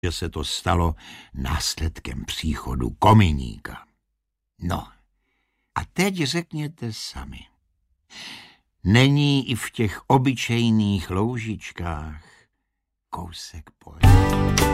že se to stalo následkem příchodu kominíka. No, a teď řekněte sami. Není i v těch obyčejných loužičkách kousek pole?